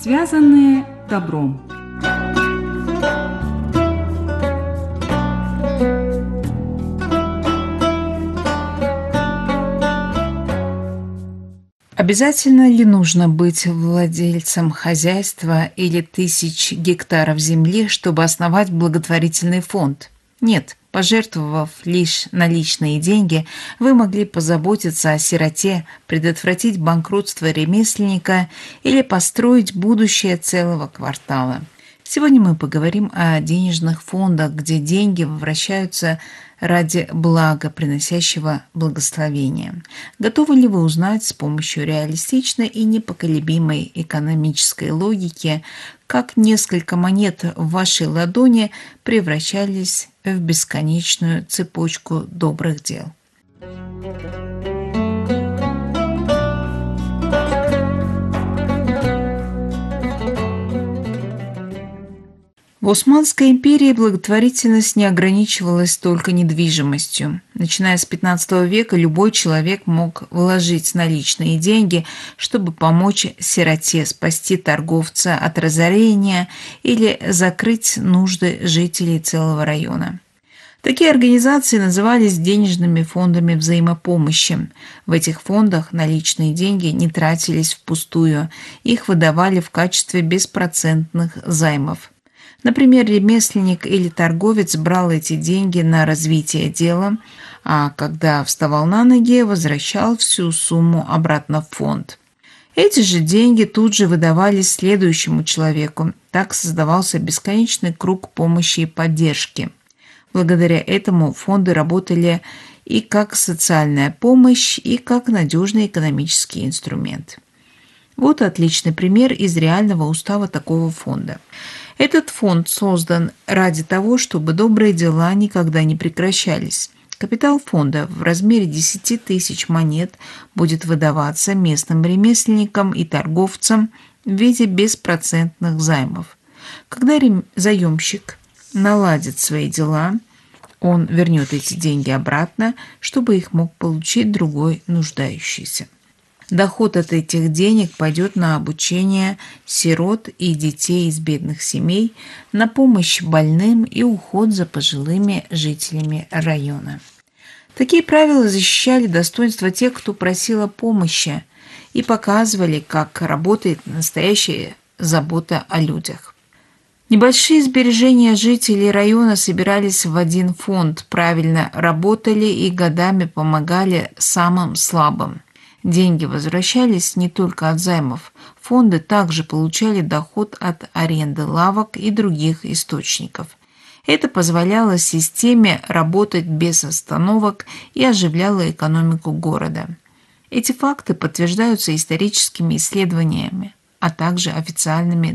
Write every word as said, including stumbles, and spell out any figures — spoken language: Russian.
связанные добром. Обязательно ли нужно быть владельцем хозяйства или тысяч гектаров земли, чтобы основать благотворительный фонд? Нет. Пожертвовав лишь наличные деньги, вы могли позаботиться о сироте, предотвратить банкротство ремесленника или построить будущее целого квартала. Сегодня мы поговорим о денежных фондах, где деньги вращаются ради блага, приносящего благословения. Готовы ли вы узнать с помощью реалистичной и непоколебимой экономической логики, как несколько монет в вашей ладони превращались в бесконечную цепочку добрых дел? В Османской империи благотворительность не ограничивалась только недвижимостью. Начиная с пятнадцатого века любой человек мог вложить наличные деньги, чтобы помочь сироте, спасти торговца от разорения или закрыть нужды жителей целого района. Такие организации назывались денежными фондами взаимопомощи. В этих фондах наличные деньги не тратились впустую, их выдавали в качестве беспроцентных займов. Например, ремесленник или торговец брал эти деньги на развитие дела, а когда вставал на ноги, возвращал всю сумму обратно в фонд. Эти же деньги тут же выдавались следующему человеку. Так создавался бесконечный круг помощи и поддержки. Благодаря этому фонды работали и как социальная помощь, и как надежный экономический инструмент. Вот отличный пример из реального устава такого фонда. Этот фонд создан ради того, чтобы добрые дела никогда не прекращались. Капитал фонда в размере десяти тысяч монет будет выдаваться местным ремесленникам и торговцам в виде беспроцентных займов. Когда заемщик наладит свои дела, он вернет эти деньги обратно, чтобы их мог получить другой нуждающийся. Доход от этих денег пойдет на обучение сирот и детей из бедных семей, на помощь больным и уход за пожилыми жителями района. Такие правила защищали достоинство тех, кто просил о помощи, и показывали, как работает настоящая забота о людях. Небольшие сбережения жителей района собирались в один фонд, правильно работали и годами помогали самым слабым. Деньги возвращались не только от займов. Фонды также получали доход от аренды лавок и других источников. Это позволяло системе работать без остановок и оживляло экономику города. Эти факты подтверждаются историческими исследованиями, а также официальными